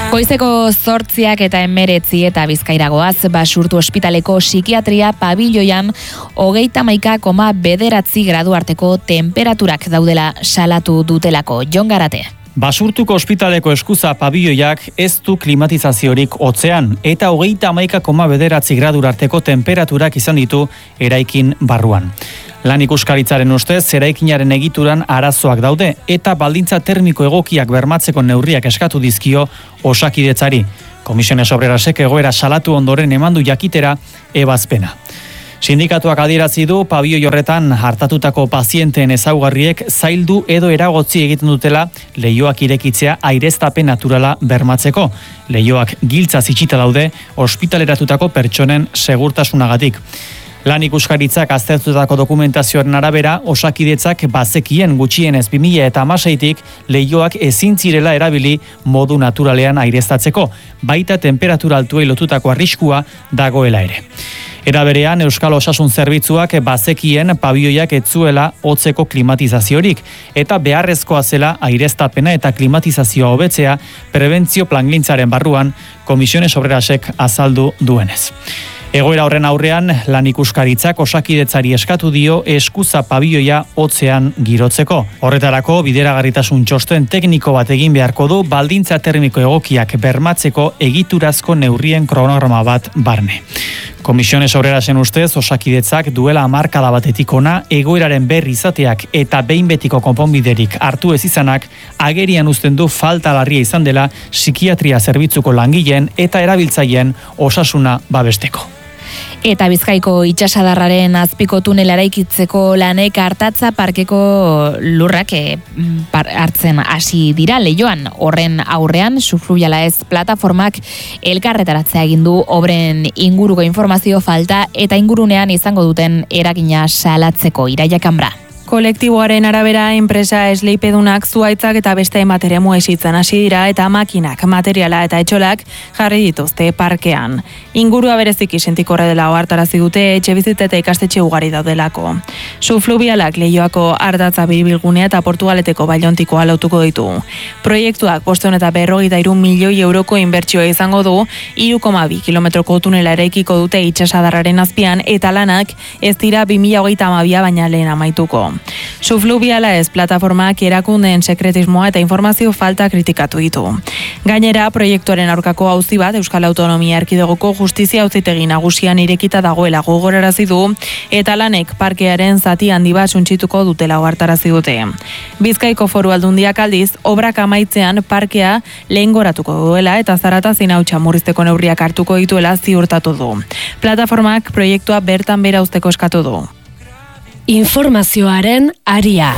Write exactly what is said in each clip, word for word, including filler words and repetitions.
Goizeko zortziak eta emeretzi eta Bizkairagoaz, Basurtu ospitaleko psikiatria pabiloian hogeita hamaika koma bederatzi gradu arteko temperaturak daudela salatu dutelako. Jon Garate. Basurtuko ospitaleko eskuza pabiloiak ez du klimatizaziorik hotzean eta hogeita hamaika koma bederatzi gradu arteko temperaturak izan ditu eraikin barruan. Lan ikuskaritzaren ustez, eraikinaren egituran arazoak daude eta baldintza termiko egokiak bermatzeko neurriak eskatu dizkio Osakidetzari. Komisiones Obrerasek egoera salatu ondoren emandu jakitera ebazpena. Sindikatuak adierazi du pabioi horretan hartatutako pazienteen ezaugarriek zaildu edo eragotzi egiten dutela leihoak irekitzea aireztapen naturala bermatzeko. Leihoak giltza itxita daude ospitaleratutako pertsonen segurtasunagatik. Lan ikuskaritzak aztertutako dokumentazioaren arabera, Osakidetzak bazekien gutxienez bi mila hamaseitik leihoak ezin zirela erabili modu naturalean aireztatzeko, baita temperatura altuei lotutako arriskua dagoela ere. Era berean, Euskal Osasun Zerbitzuak bazekien pabioiak ez zuela hotzeko klimatizaziorik eta beharrezkoa zela aireztapena eta klimatizazioa hobetzea prebentzio plangintzaren barruan Komisiones Obrerasek azaldu duenez. Egoera horren aurrean, lan ikuskaritzak Osakidetzari eskatu dio eskuza pabioia hotzean girotzeko. Horretarako, bideragarritasun txosten tekniko bat egin beharko du baldintza termiko egokiak bermatzeko egiturazko neurrien kronograma bat barne. Komisiones Obrerasen ustez, Osakidetzak duela hamarkada batetik ona egoeraren berri izateak eta behin betiko konponbiderik hartu ez izanak agerian uzten du falta larria izan dela psikiatria zerbitzuko langileen eta erabiltzaileen osasuna babesteko. Eta Bizkaiko itsasadarraren azpiko tunela eraikitzeko lanek Artatza parkeko lurrak e, par, hartzen hasi dira leihoan. Horren aurrean, Sufrubiala ez plataformak elkarretaratzea egin du obren inguruko informazio falta eta ingurunean izango duten eragina salatzeko. Iraia Kanbra. Kolektiboaren arabera, enpresa esleipedunak zuaitzak eta beste materiamu esitzen hasi dira eta makinak, materiala eta etxolak jarri dituzte parkean. Ingurua bereziki sentikorre dela ohartarazi dute etxe bizitza eta ikastetxe ugari daudelako. Suflubialak Leioako Ardatza biribilgunea eta Portugaleteko Baiontikoa lautuko ditu. Proiektuak bostehun eta berrogeita hiru milioi euroko inbertsioa izango du, hiru koma bi kilometroko tunela eraikiko dute itsasadarraren azpian eta lanak ez dira bi mila hogeita hamabia baina lehen amaituko. Suflubiala ez plataformak erakundeen sekretismoa eta informazio falta kritikatu ditu. Gainera, proiektuaren aurkako auzi bat Euskal Autonomia Erkidegoko Justizia Auzitegi Nagusian irekita dagoela gogorarazi du eta lanek parkearen zati handi bat suntsituko dutela ohartarazi dute. Bizkaiko Foru Aldundiak aldiz, obrak amaitzean parkea lehengoratuko duela eta zarata zinautxa murrizteko neurriak hartuko dituela ziurtatu du. Plataformak proiektua bertan bera uzteko eskatu du. Informazioaren aria.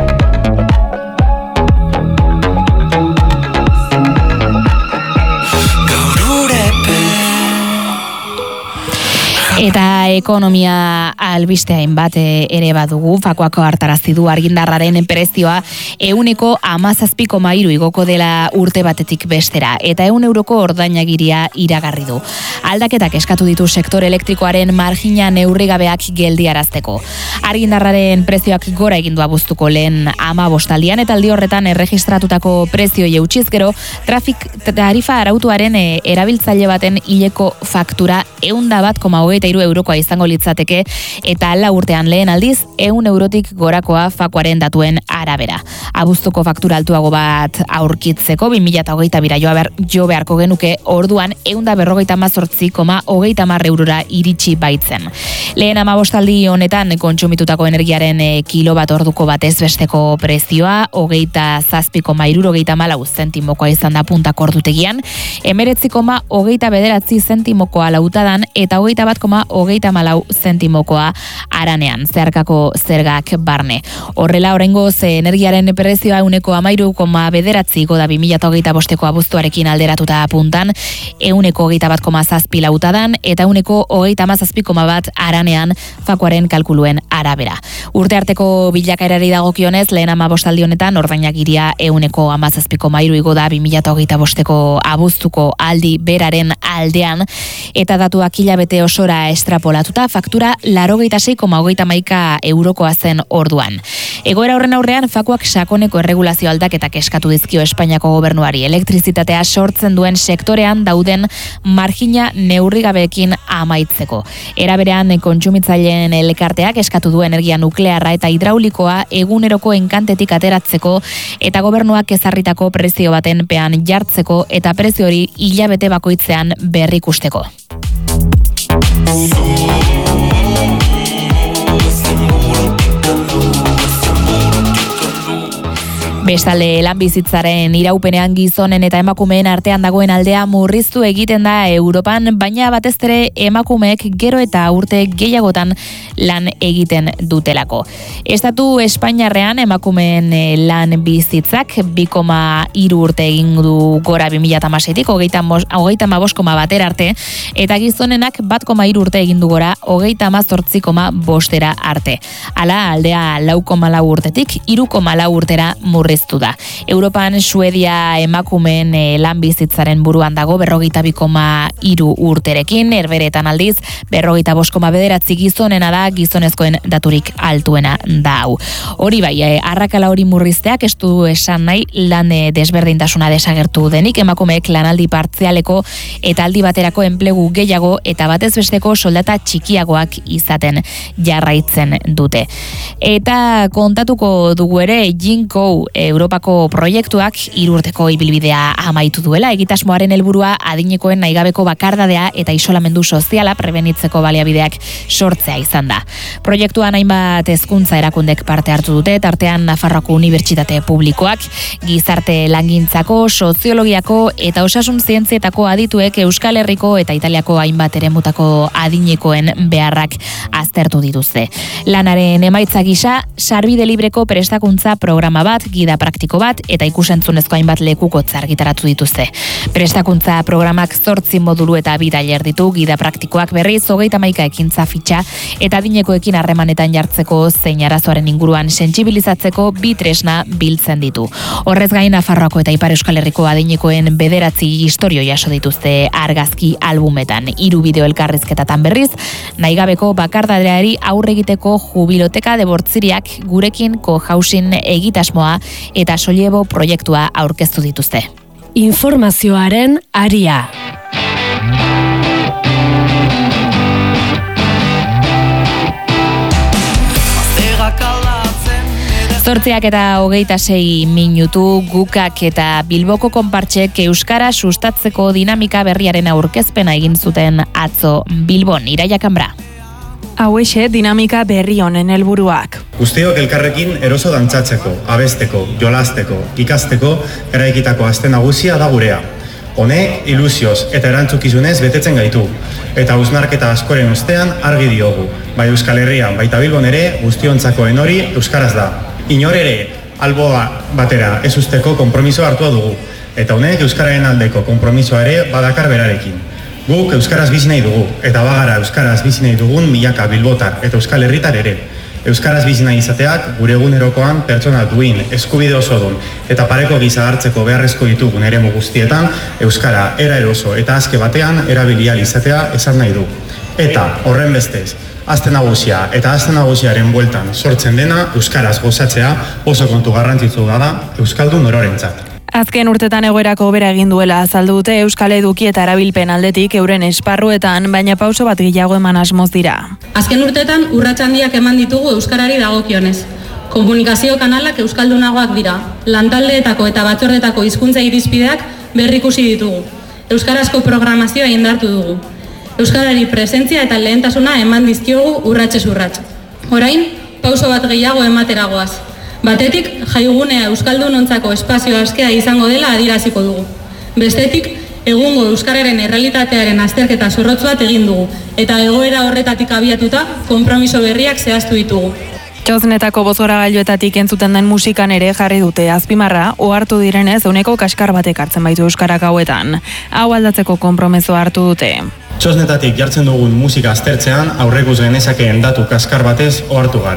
Eta ekonomia albisteain bat ere badugu, Fakoako hartarazi du argindarraren prezioa ehuneko hamazazpi koma hiru igoko dela urte batetik bestera, eta ehun euroko ordainagiria iragarri du. Aldaketak eskatu ditu sektor elektrikoaren margina neurrigabeak geldiarazteko. Argindarraren prezioak gora egin du abuztuko lehen hamabostaldian eta aldi horretan erregistratutako prezioi eutxiz gero, trafik tarifa arautuaren erabiltzaile baten hileko faktura ehun eta bat koma hogeita hiru eurokoa izango litzateke eta lau urtean lehen aldiz ehun eurotik gorakoa Fakoaren datuen arabera. Abuztuko faktura altuago bat aurkitzeko bi mila hogeita bira jo beharko genuke orduan ehun eta berrogeita hamazortzi koma hogeita hamar eurora iritsi baitzen. Lehen hamabostaldi honetan kontsumitutako energiaren kilobat orduko batez besteko prezioa hogeita zazpi koma hirurogeita hamalau zentimokoa izan da puntako ordutegian, hemeretzi koma hogeita bederatzi zentimokoa lautadan eta hogeita bat koma hogeita hamalau zentimokoa aranean, zeharkako zergak barne. Horrela, oraingoz energiaren prezioa ehuneko hamairu koma bederatzi igo da bi mila hogeita bosteko abuztuarekin alderatuta puntan, ehuneko hogeita bat koma zazpi lautadan eta ehuneko hogeita hamazazpi koma bat aranean Fakoaren kalkuluen arabera. Urte arteko bilakaerari dagokionez, lehen hamabostaldi honetan ordainagiria ehuneko hamazazpi koma hiru igo da bi mila hogeita bosteko abuztuko aldi beraren aldean eta datuak hilabete osora estrapola extrapolatuta faktura laurogeita sei koma hogeita hamaika eurokoa zen orduan. Egoera horren aurrean fakuak sakoneko erregulazio aldaketak eskatu dizkio Espainiako gobernuari elektrizitatea sortzen duen sektorean dauden margina neurrigabeekin amaitzeko. Era berean kontsumitzaileen elkarteak eskatu du energia nuklearra eta hidraulikoa eguneroko enkantetik ateratzeko eta gobernuak ezarritako prezio baten pean jartzeko eta prezio hori hilabete bakoitzean berrikusteko. Bestalde, lan bizitzaren iraupenean gizonen eta emakumeen artean dagoen aldea murriztu egiten da Europan, baina batez ere emakumeek gero eta urte gehiagotan lan egiten dutelako. Estatu Espainiarrean emakumeen lan bizitzak bi koma hiru urte egin du gora bi mila hamaseitik hogeita hamabost koma batera arte, eta gizonenak bat koma hiru urte egin du gora hogeita hamazortzi koma bostera arte. Hala, aldea lau koma lau urtetik hiru koma lau urtera murriztu da. Europan Suedia emakumeen e, lan bizitzaren buruan dago berrogeita bi koma hiru urterekin, herberetan aldiz berrogeita bost koma bederatzi gizonena da, gizonezkoen daturik altuena da hau. Hori bai, e, arrakala hori murrizteak ez du esan nahi lan e, desberdintasuna desagertu denik, emakumeek lanaldi partzialeko eta aldi baterako enplegu gehiago eta batez besteko soldata txikiagoak izaten jarraitzen dute. Eta kontatuko dugu ere Jinko Europako proiektuak hiru urteko ibilbidea amaitu duela, egitasmoaren helburua adineko nahigabeko bakardadea eta isolamendu soziala prebenitzeko baliabideak sortzea izan da. Proiektuan hainbat hezkuntza erakundek parte hartu dute, tartean Nafarroako Unibertsitate Publikoak, gizarte langintzako, soziologiako eta osasun zientzietako adituek Euskal Herriko eta Italiako hainbat eremutako adinekoen beharrak aztertu dituzte. Lanaren emaitza gisa, sarbide libreko prestakuntza programa bat, gida praktiko bat eta ikusentzunezko hainbat lekukotza argitaratu dituzte. Prestakuntza programak zortzi modulu eta bi tailer ditu, gida praktikoak berriz hogeita hamaika ekintza fitxa eta adinekoekin harremanetan jartzeko zein arazoaren inguruan sentsibilizatzeko bi tresna biltzen ditu. Horrez gain Nafarroako eta Ipar Euskal Herriko adinekoen bederatzi istorio jaso dituzte argazki albumetan. Hiru bideo elkarrizketatan berriz, nahigabeko bakardadeari aurre egiteko jubiloteka debortziriak gurekin co-housing egitasmoa eta Sollebo proiektua aurkeztu dituzte. Informazioaren aria. Zortziak eta hogeita sei minutu, Gukak eta Bilboko konpartsek euskara sustatzeko dinamika berriaren aurkezpena egin zuten atzo Bilbon. Iraia Kanbra. Hauexe dinamika berri honen helburuak. Guztiok elkarrekin eroso dantzatzeko, abesteko, jolasteko, ikasteko eraikitako aste nagusia da gurea. Honek ilusioz eta erantzukizunez betetzen gaitu, eta hausnarketa askoren ostean argi diogu. Bai Euskal Herrian, baita Bilbon ere, guztiontzakoen hori euskaraz da. Inor ere, alboa batera ez usteko konpromiso hartua dugu, eta honek euskararen aldeko konpromisoa ere badakar berarekin. Guk euskaraz bizi nahi dugu, eta bagara euskaraz bizi nahi dugun milaka bilbotar eta euskal herritar ere. Euskaraz bizi nahi izateak gure egunerokoan pertsona duin, eskubide oso dun, eta pareko gisa hartzeko beharrezko ditugun eremu guztietan, euskara era eroso eta azke batean erabili ahal izatea esan nahi du. Eta horren bestez, aste nagusia eta aste nagusiaren bueltan sortzen dena euskaraz gozatzea oso kontu garrantzitsu da euskaldun ororentzat. Azken urtetan egoerako hobera egin duela azaldu dute Euskal Eduki eta erabilpen aldetik euren esparruetan, baina pauso bat gehiago eman asmoz dira. Azken urtetan urrats handiak eman ditugu euskarari dagokionez. Komunikazio kanalak euskaldunagoak dira. Lantaldeetako eta batzordetako hizkuntza irizpideak berrikusi ditugu. Euskarazko programazioa indartu dugu. Euskarari presentzia eta lehentasuna eman dizkiogu urratsez urrats. Orain, pauso bat gehiago emateragoaz. Batetik, jaigunea euskaldunontzako espazio askea izango dela adieraziko dugu. Bestetik, egungo euskararen errealitatearen azterketa zorrotz bat egin dugu, eta egoera horretatik abiatuta konpromiso berriak zehaztu ditugu. Txosnetako bozgoragailuetatik entzuten den musikan ere jarri dute azpimarra, ohartu direnez euneko kaskar batek hartzen baitu euskarak hauetan. Hau aldatzeko konpromiso hartu dute. Txosnetatik jartzen dugun musika aztertzean aurrekuz genezakeen datu kaskar batez ohartu gara.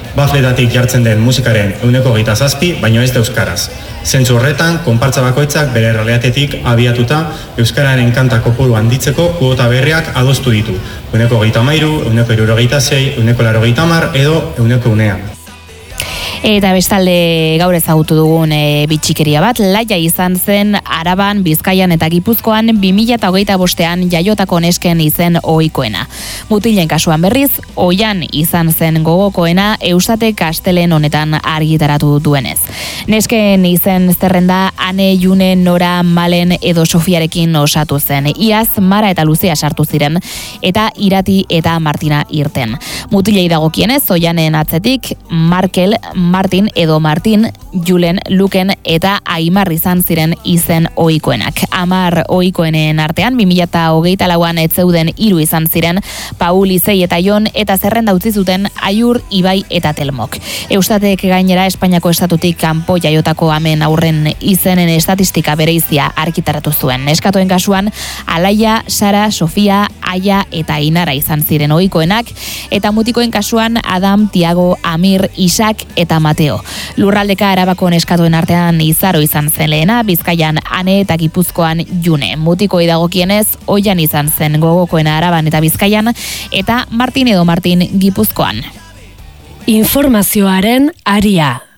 Bafletatik jartzen den musikaren euneko geita zazpi, baino ez da euskaraz. Zentzu horretan, konpartza bakoitzak bere errealitatetik abiatuta euskararen kanta kopuru handitzeko kuota berriak adostu ditu. Euneko geita mairu, euneko hirurogeita sei, euneko laurogeita hamar edo euneko unean. Eta bestalde gaur ezagutu dugun e, bitxikeria bat, Laia izan zen Araban, Bizkaian eta Gipuzkoan bi mila hogeita bostean jaiotako nesken izen ohikoena. Mutilen kasuan berriz, Oian izan zen gogokoena Eustate Kastelen honetan argitaratu duenez. Nesken izen zerrenda Ane, June, Nora, Malen edo Sofiarekin osatu zen. Iaz Mara eta Luzea sartu ziren eta Irati eta Martina irten. Mutilei dagokienez, Oianen atzetik Markel, Martin edo Martin, Julen, Luken eta Aimar izan ziren izen ohikoenak. Amar ohikoenen artean, bi mila hogeita lauan etzeuden hiru izan ziren, Paul, Izei eta Jon, eta zerrenda utzi zuten Aiur, Ibai eta Telmok. Eustatek gainera Espainiako estatutik kanpo jaiotako amen aurren izenen estatistika bereizia argitaratu zuen. Neskatoen kasuan, Alaia, Sara, Sofia, Aia eta Ainara izan ziren ohikoenak, eta mutikoen kasuan Adam, Tiago, Amir, Isak eta Mateo. Lurraldeka Arabako neskatoen artean Izaro izan zen lehena, Bizkaian Ane eta Gipuzkoan June. Mutikoi dagokienez, Oian izan zen gogokoena Araban eta Bizkaian, eta Martin edo Martin Gipuzkoan. Informazioaren aria.